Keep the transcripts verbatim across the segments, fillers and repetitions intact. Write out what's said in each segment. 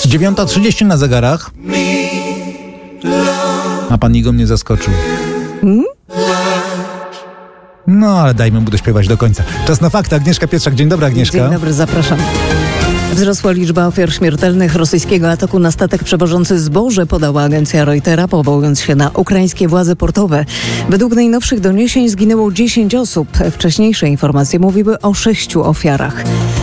dziewiąta trzydzieści na zegarach. A pan Igo mnie zaskoczył. Hmm? No, ale dajmy mu dośpiewać do końca. Czas na fakty. Agnieszka Pietrzak. Dzień dobry, Agnieszka. Dzień dobry, zapraszam. Wzrosła liczba ofiar śmiertelnych rosyjskiego ataku na statek przewożący zboże, podała agencja Reutera, powołując się na ukraińskie władze portowe. Według najnowszych doniesień zginęło dziesięć osób. Wcześniejsze informacje mówiły o sześciu ofiarach.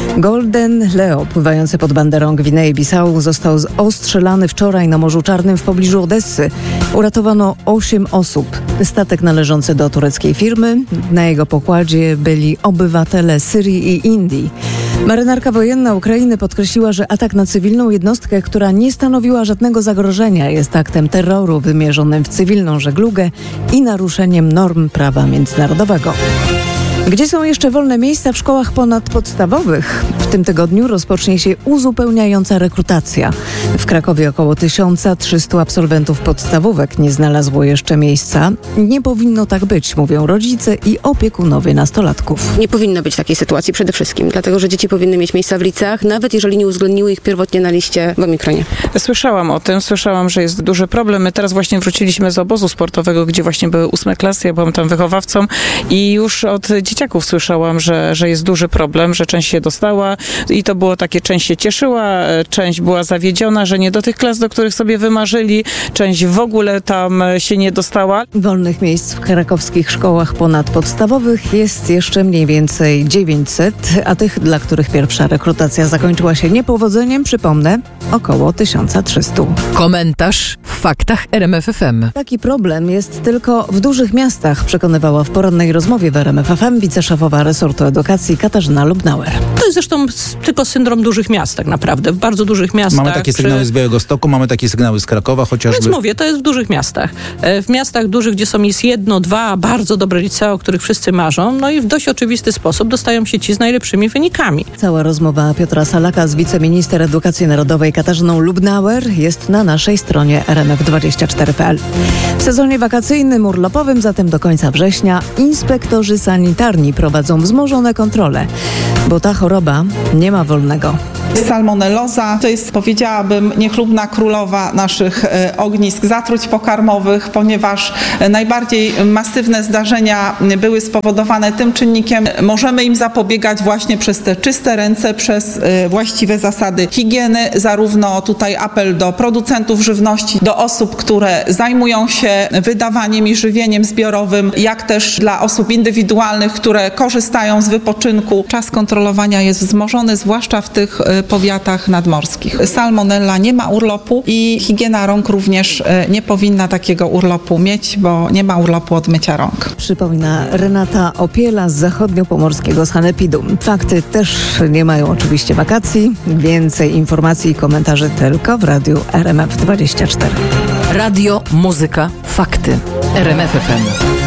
Golden Leo, pływający pod banderą Gwinei-Bissau, został ostrzelany wczoraj na Morzu Czarnym w pobliżu Odessy. Uratowano osiem osób. Statek należący do tureckiej firmy. Na jego pokładzie byli obywatele Syrii i Indii. Marynarka wojenna Ukrainy podkreśliła, że atak na cywilną jednostkę, która nie stanowiła żadnego zagrożenia, jest aktem terroru wymierzonym w cywilną żeglugę i naruszeniem norm prawa międzynarodowego. Gdzie są jeszcze wolne miejsca w szkołach ponadpodstawowych? W tym tygodniu rozpocznie się uzupełniająca rekrutacja. W Krakowie około tysiąc trzysta absolwentów podstawówek nie znalazło jeszcze miejsca. Nie powinno tak być, mówią rodzice i opiekunowie nastolatków. Nie powinno być takiej sytuacji przede wszystkim, dlatego że dzieci powinny mieć miejsca w liceach, nawet jeżeli nie uwzględniły ich pierwotnie na liście w Omikronie. Słyszałam o tym, słyszałam, że jest duży problem. My teraz właśnie wróciliśmy z obozu sportowego, gdzie właśnie były ósme klasy, ja byłam tam wychowawcą i już od dzieciaków słyszałam, że, że jest duży problem, że część się dostała i to było takie, część się cieszyła, część była zawiedziona, że nie do tych klas, do których sobie wymarzyli, część w ogóle tam się nie dostała. Wolnych miejsc w krakowskich szkołach ponadpodstawowych jest jeszcze mniej więcej dziewięćset, a tych, dla których pierwsza rekrutacja zakończyła się niepowodzeniem, przypomnę, około tysiąc trzysta. Komentarz w faktach R M F F M. Taki problem jest tylko w dużych miastach, przekonywała w porannej rozmowie w R M F F M wiceszefowa resortu edukacji Katarzyna Lubnauer. To jest zresztą tylko syndrom dużych miast tak naprawdę. W bardzo dużych miastach. Mamy takie sygnały przy... z Białegostoku, mamy takie sygnały z Krakowa chociażby. Więc mówię, to jest w dużych miastach. W miastach dużych, gdzie są jest jedno, dwa bardzo dobre licea, o których wszyscy marzą, no i w dość oczywisty sposób dostają się ci z najlepszymi wynikami. Cała rozmowa Piotra Salaka z wiceminister edukacji narodowej Katarzyną Lubnauer jest na naszej stronie r m f dwadzieścia cztery kropka p l. W sezonie wakacyjnym urlopowym zatem do końca września inspektorzy sanitarni prowadzą wzmożone kontrole, bo ta choroba nie ma wolnego. Salmonelloza to jest, powiedziałabym, niechlubna królowa naszych e, ognisk zatruć pokarmowych, ponieważ e, najbardziej masywne zdarzenia były spowodowane tym czynnikiem. Możemy im zapobiegać właśnie przez te czyste ręce, przez e, właściwe zasady higieny. Zarówno tutaj apel do producentów żywności, do osób, które zajmują się wydawaniem i żywieniem zbiorowym, jak też dla osób indywidualnych, które korzystają z wypoczynku. Czas kontrolowania jest wzmożony, zwłaszcza w tych e, powiatach nadmorskich. Salmonella nie ma urlopu i higiena rąk również nie powinna takiego urlopu mieć, bo nie ma urlopu od mycia rąk. Przypomina Renata Opiela z zachodniopomorskiego sanepidu. Fakty też nie mają oczywiście wakacji. Więcej informacji i komentarzy tylko w radiu R M F dwadzieścia cztery. Radio, muzyka, fakty. R M F F M.